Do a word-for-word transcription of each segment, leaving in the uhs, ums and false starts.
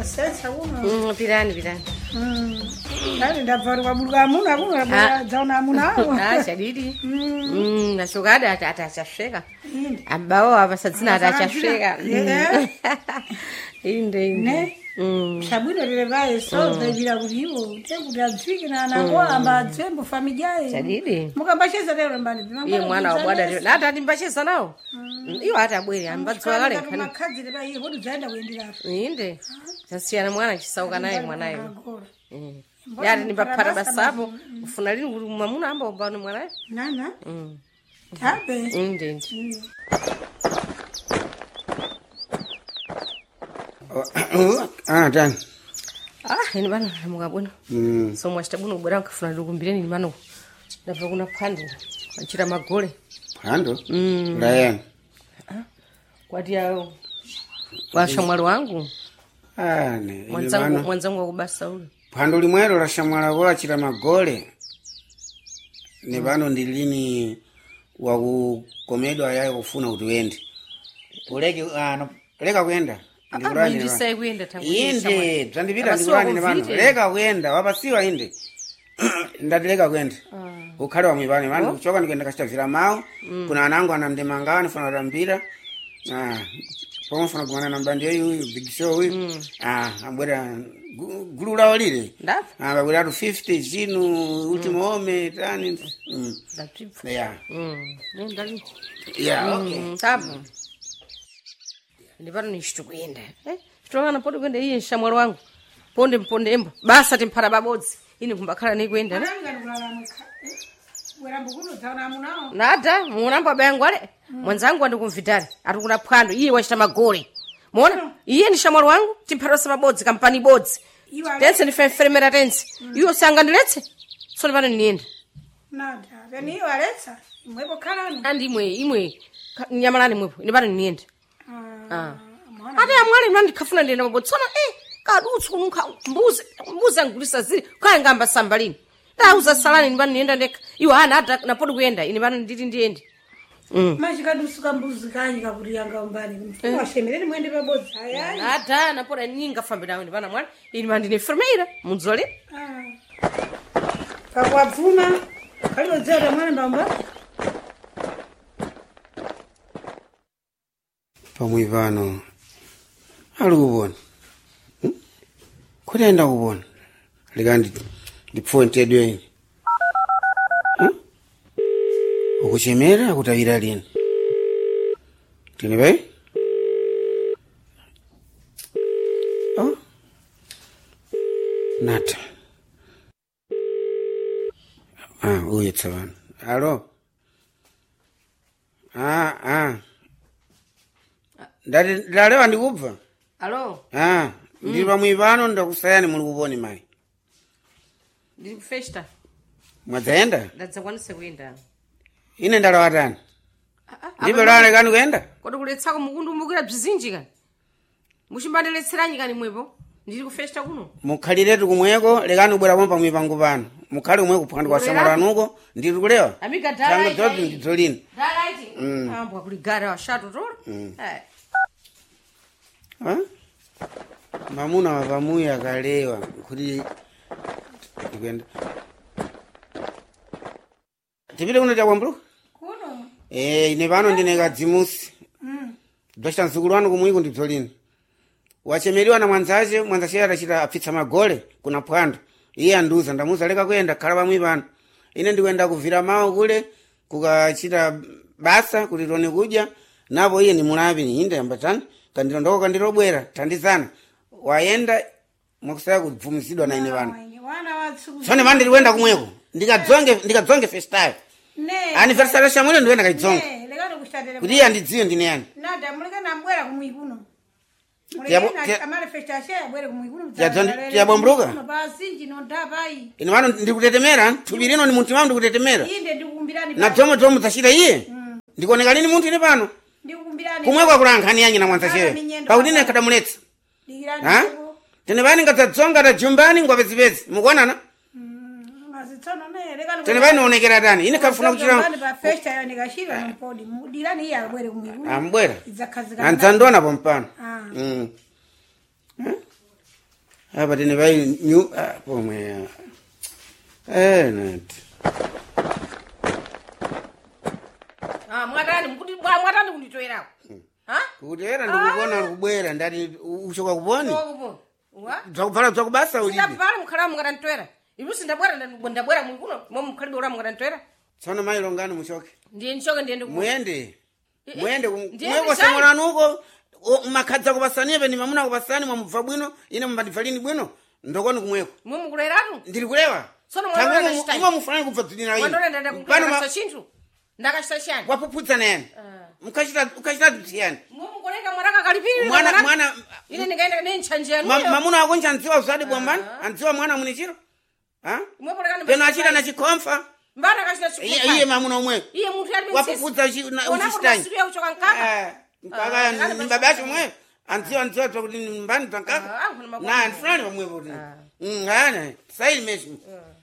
sensa uno. Mm, pirani pirani. Mm. Dani ndavarwa bulga amuna kuna zaona amuna. Ah, chadidi. Mm, na shogada ata atachasheka. Ambao abasadzina atachasheka. Inde inde. Mm. Sabuni lile vae so ndabira kuliwo. Tengu yaziki na anago amba tembo familia. Chadidi. Mukambasheza lero mbali. Iye mwana wa bwana leo. Na hata ndimbasheza nawo. Iyo hata bwere ambadzwa kale kana. Makazi leba iye hodu zaenda kuendera. Inde. Sasiyana mwana chisauka naye mwanaye. Eh. Yari nimbapara basapo ufuna lini kuti mwamuna amba umbano mwanaye? Nana. Mm. Tabe. Inde inde. Ah, dan. Ah, ini bana mukabona. Mm. So mwachita buno bwera nkafuna ndikumbireni ni bano. Ndabva kuna phando. Achira magole. Phando? Mm. Ryan. Ah. Kwati yao. Washamwali wangu. Ah, ne. Mwanzangu mwanzangu wakubasa ule. Phando limwero la shamwala wala achira magole. Ne bano ndilini wa kukomedwa yaye kufuna kuti wende. Uleke ano leka kwenda. Ah, indi sai kwenda tangu. Inde, tandipita ndikurani ne bano. Leka kwenda, wapasiwa inde. Ndatileka kwenda. Ukhale wamwe bane bano kuchoka ndikenda kachitavira mawu. Kuna anangu anamndemangani funa rambira. Ah, pomo funa kumana na mbandi yoyu big show huyu. Ah, ambwera gulula walile. Ndafu? Ah, babwera tu fifty zinu ultimo home tani. Mm. Ndapipa. Yeah. Mm. Ndali. Yeah, okay. Mm, tabu. Ndipano nishito kuenda. Eh? Chitokana podi kwenda iye nshamwali wangu. Ponde mponde embo. Basa timphara babodzi. Ini kumbakhala ni kwenda ne? Nada, munamba bangu ale. Mwanzangu andikumvitani. Atukuna phwando iye wachita magole. Muona? Iye ni shamwali wangu timphara sabodzi kampani bodzi. Tense ni femferemera tense. Iyo sanga ndiletse. So ndipano nienda. Nada, veni iyo aletsa. Mwepo kalani. Andi imwe imwe nyamalani mwepo. Ndipano nienda. Ah. Ati amwali mlandi kafuna ndienda mabodzi. Sona eh kadutsu kunka mbuzi mbuzi angulisa zili kaya ngamba sambalini ndauza salani ndibani nienda ndeka iwo ana hata napodi kuenda ini bano nditi ndiende mm maji kadusuka mbuzi kanyi kakuti yanga umbani mfumo washemereni mwende pabodzi ayayi hata napoda ninga fambe nawe ndibana mwana ini mandi ne fermeira munzole ah kakwapfuma kaliwo dzera mwana mbamba Pamwe vano ali kubona. Kuti enda kubona. Likandi ndipfontedwe ini. Hm? Ukuchemera kutawira lini. Tini bai? Oh? Nata. Ah, uye tsavana. Alo? Ah, ah. Ndati ndalewa ndikubva. alo Ah, ndiri pamwe pano ndakusayani muli kuponi mai. ndiri kufesta Mwadzaenda? ndadzakwanise kuenda Ine ndalawa tani. Ndibe lale kani kuenda? kodi kuletsako mukundu mukira bzizinji kani muchimbandeletseranyi kani mwepo ndiri kufesta kuno Mukhaliretu kumweko lekani kubwera pomwe pamwe pangu pano. Mukhali kumwe kuphwanda kwa shamwalanuko ndiri kulewa. Amiga Tanga dala dzodzi ndidzolini. Dalaiti. Mm. Ambwa kuligara wa shato tolo. Mm. Eh. Ha? Mamuna wa pamuya kalewa kuti ndikwenda. Tipite kuno chakwambulu? kuno Eh, ine pano ndine kadzimusi. mm Dwachita msukulu wanu kumwiko ndidzolini. Wachemeriwa na mwanzache, mwanzache atachita apfitsa magole kuna phwando. Iye anduza ndamuza leka kwenda khala pamwe pano. Ine ndikwenda kuvira mawu kule kukachita basa kuti tone kudya napo iye ni mulapi ni inde ambatani kandilondoko kandilobwera tandizana wayenda mwakusaya kubvumizidwa na ine pano. wana watsuku Sone mandi ndikwenda kumweko ndikadzonge ndikadzonge festayo. ne Anniversary shamwele ndikwenda kaidzonga. ne lekano kushatele Kuti iye andidziwe ndine yani. nada mulekana ambwera kumwikuno Yabo- mulekana ya- amale festa she abwere kumwikuno Yadzo- tiyabomburuka? basinji no ndapai Ine pano ndikutetemera thupi lino ni munthu wangu ndikutetemera. inde ndikukumbirani Na dzomo dzomo zachita iye. Ndikuoneka lini munthu ine pano. ndikukumbirani Kumweko akulankhani yanyi na mwanzachewe. Pakuti ine kadamuletsa. dikirani Ha? Tene bani ngadzadzonga ta jumbani ngwapezipezi. Mukuonana? mazitsono ne lekano Tene bani onekera tani. Ine kafuna kuchira. bani ba festa yo nikashira mpodi mudirani iye abwere kumwikuno Ambwera. izakhazika Anzandona pompano. ah Mm. apa tine vai nyu ah, pomwe eh nati Ah, mwatani mkuti bwa mwatani kunditoerako. Ha? kutera ndikubona kubwera ndati uchoka kuponi Ngokupo. Wa? zakubvala zakubasa ulibe Ndabvala mukhala mukatantwera. Ibusi ndabwera ndabwera mwikuno mwa mukhalibe ura mukatantwera. tsono mailo ngani muchoke Ndiye nchoke ndiye ndiku. muyende muyende Ndiye mweko ndishai. samulanuko makhadza kupasanive ni mamuna kupasani mwamubva bwino ine mumbandibvalini bwino ndokoni kumweko Mwe mukuleratu? ndiri kulewa Tsono mwalora ndashitayi. imwe mufulani kubva dzina Wandole ndenda kumkasa chintu. Ndakashita chani. wapuputsa nayani mukachita ukachita ziyani Mwe mukuleka mwaraka kalipiri. mwana mwana Ine ndikaenda nenchanje ma- yanu. mamuna wako nchi andziwa uzadi bwambani andziwa mwana munichiro ha Mwe mulekani. peno achita na chikomfa Mbana kashita iye chikupa. iye mamuna umwe Iye muntu yali wapuputsa uchi- na- uchichitanyi Uchichitanyi. Uchoka nkaka. mpaka mbabasho umwe andziwa andziwa kuti ni mbani tankaka Ah, kuna makosa. na ndifulani pamwepo kuti ngana saili meshi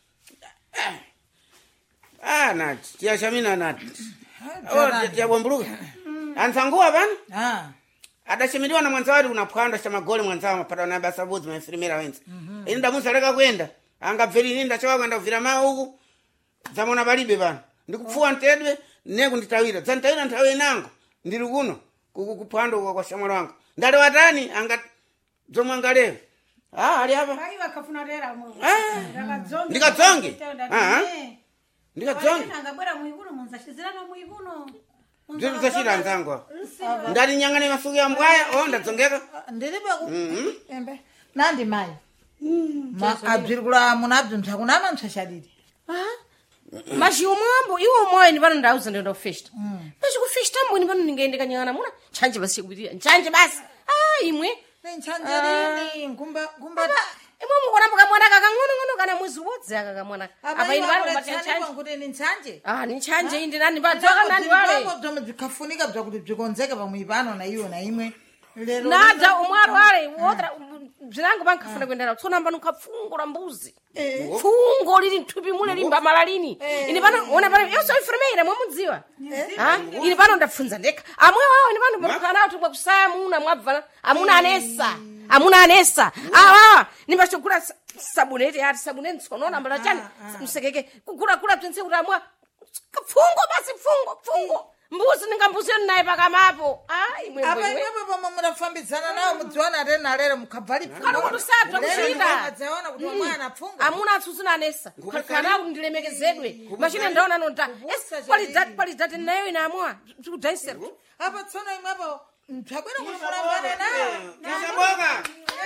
ah nati tiyashamina nati oh tiyabwambuluka antsanguwa pano Ah. adachemediwa na mwanza wati unaphwanda chamagole mwanzawo mapata na basa bodzi mafirimira wenza ini ndamusaleka kwenda angabveri ini ndachoka kwenda kuvira mawu uku dzamona palibe pano ndikupfuwa ntedwe neku nditawira dzanditawira nthawi inango ndiri kuno kuphwanda uko kwa shamwalo wangu ndali watani anga zomwe angalewa ah ali apa Mai vakafuna tera mwe. Ah. Ndakadzonge. Ndikadzonge? Ah. ndikadzonge Angabwera muikuno munzachizirana muikuno. zviru zachita nzangu ndati nyang'ane masuku ya mbwaya o ndadzongeka ndiribe ku embe nandi mai ma abzirikula munabzo mthakunama mtshashadidi Mashi umwambo iwo moyo ni pano ndauza ndenda kufesta. Basi kufesta mbo ni pano ningeende kanyangana muna. Chanje basi kubitia. Chanje basi. Ah imwe. nenchanjerini ngumba ngumba Imwe mukoramba kamwana kakangono ngono kana mwezi wodzi aka kamwana. Apa ini pano mbati chanje chanje. kuti ni nchanje Ah ni chanje indi nani badzoka nani wale. bzomwe bzikafunika bzakuti bzikonzeke pamwipano na iwo na imwe lero Nada umwaro wale wotra bzilango bankafuna kwendera. Tsona mbano kapfungura mbuzi. Fungo lili mthupi mule limba malalini. Ini pano ona pano yoso ifremeira mwe mudziwa. Ha? Ini pano ndapfunza ndeka. Amwe wao ini pano mukana kuti kusaya muna mwabva amuna anesa. Amuna anesa. Ah, nimbachokula sabuneti yati sabuneti tsonona mbala chani. Msekeke kukura kura twense kuti amwa fungo basi fungo fungo. Mbuzi ningambuzi naye pakamapo. Ah, imwe apa imwe. imwepo pomwe mudafambizana nawo mudziwana tena lero mukhabvali Kana kuti sabva kuchita. adzaona kuti mwana apfunga Amuna atsutsuna anesa. Kana kuti ndilemekezedwe. Machine ndaona nonta. Es qualidade qualidade nayo inamwa. Tikudaisera. apa tsono imwepo mtshabwera kulambana nawo tisaboka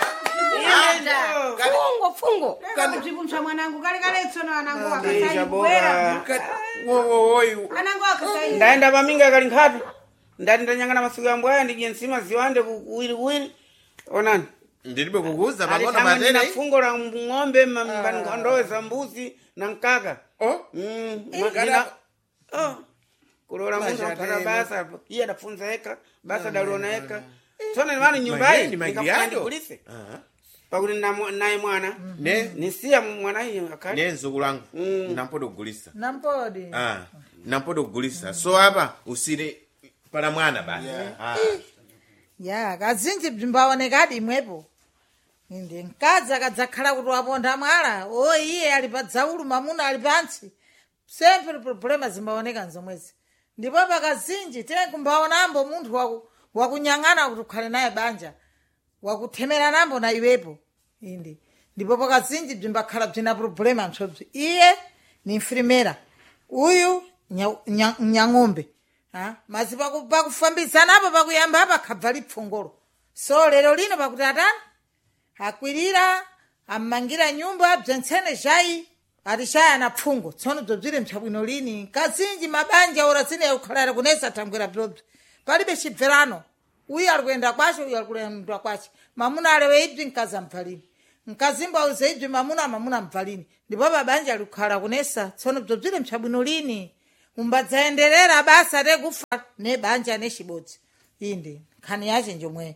Fungo fungo. Ndikupsa mwanangu kale kale tsono anangu Ndichaboka. akasaibwera. wowowoyu Anangu akasaibwera. ndaenda paminga kali nkhatu ndati ndanyang'ana masuku ya mbwaya ndidye nsima ziwande kuwiri kuwiri onani ndilibe kukuza pang'ono alitama ndina matene fungo la ng'ombe mbankhondowe za mbuzi na mkaka oh Mm, Mkaka. ndina- oh, kulola munthu Mashatene. aphata basa iye adapfunza eka basa daliona eka tsono ni vanu nyumbayi Majeni, ndikafuna magiado. ndikulise Ah. pakuti nna- naye mwana ne nisiya mwana iye akhali ne nzukulu langu nampoda kugulisa nampodi ah nampoda kugulisa so apa usire para mwana basi ah ya kazinji bzimbaonekadi imwepo inde mkazi akadzakhala kuti waponda mwala o iye ali pa dzaulu mamuna ali pansi sempre problema zimbaoneka nzomwezi ndipo pakazinji tiye kumbaonambo munthu waku- wakunyang'ana kuti ukhale naye banja wakuthemera nambo na iwepo inde ndipo pakazinji bzimbakhala bzina problema mtsobzi iye ni mfirimera uyu nya- nya- nyang'ombe ha mazi paku- pakufambizanapo pakuyamba apa khabva lipfongolo so lero lino pakuti atani akwirira ammangira nyumba bzentsene zhayi ati shayi ana pfungo tsono bzobzire mtshabwino lini kazinji mabanja ora tsine yakukhalira kunesa thangwera bzobzi palibe chibverano uyu ali kuyenda kwace uyu ali kulenda kwace mamuna alewe ibzi mkazi amvalini mkazimbo auze ibzi mamuna mamuna amvalini ndipo pabanja ali kukhala kunesa tsono bzobzire mtshabwino lini umbadzaenderera basa tekufa ne banja nechibodzi inde nkhani yace njomweyo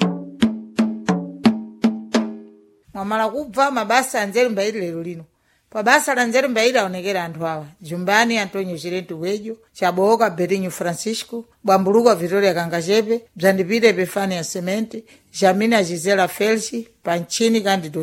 mwamala kubva mabasa anzeli mbairi lero lino pa basa la nzeru mbairi aonekera anthu awa: Jumbani Antonio Chiretu Wejo, Chaboka Betinho Francisco, Bwambuluka Vitória Kangachepe, Bzandipita Epifania Semente, Jamina Gisela Felci, Panchini Candido